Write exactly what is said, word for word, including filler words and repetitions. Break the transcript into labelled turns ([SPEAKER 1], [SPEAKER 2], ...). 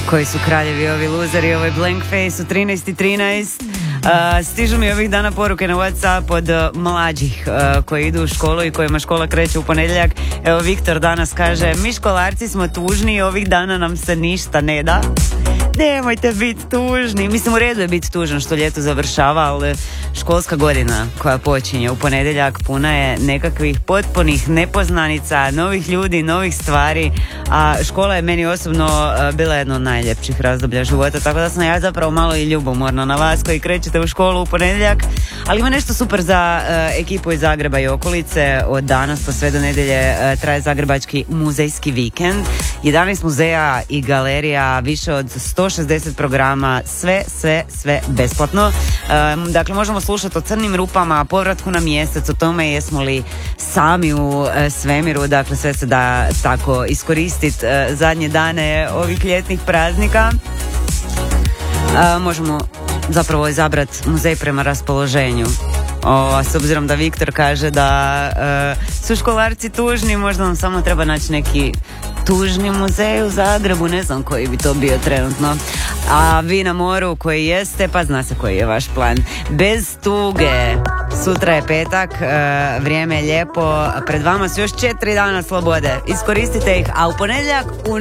[SPEAKER 1] koji su kraljevi ovi luzeri, ovaj blank face u trinaest i trinaest. Uh, stižu mi ovih dana poruke na WhatsApp od uh, mlađih uh, koji idu u školu i kojima škola kreće u ponedjeljak. Evo, Viktor danas kaže: mi školarci smo tužni i ovih dana nam se ništa ne da. Nemojte biti tužni. Mislim, u redu je biti tužan što ljeto završava, ali školska godina koja počinje u ponedjeljak puna je nekakvih potpunih nepoznanica, novih ljudi, novih stvari, a škola je meni osobno uh, bila jedno od najljepših razdoblja života, tako da sam ja zapravo malo i ljubomorna na vas koji krećete u školu u ponedjeljak. Ali ima nešto super za uh, ekipu iz Zagreba i okolice. Od danas pa sve do nedjelje uh, traje Zagrebački muzejski vikend. jedanaest muzeja i galerija, više od sto šezdeset programa, sve, sve, sve besplatno. Um, dakle, možemo slušati o crnim rupama, povratku na mjesec, o tome jesmo li sami u uh, svemiru. Dakle, sve se da tako iskoristiti uh, zadnje dane ovih ljetnih praznika. Uh, možemo zapravo izabrati muzej prema raspoloženju. O, s obzirom da Viktor kaže da uh, su školarci tužni, možda nam samo treba naći neki tužni muzej u Zagrebu, ne znam koji bi to bio trenutno. A vi na moru koji jeste, pa zna se koji je vaš plan. Bez tuge. Sutra je petak, uh, vrijeme je lijepo, pred vama su još četiri dana slobode. Iskoristite ih, a u ponedjeljak u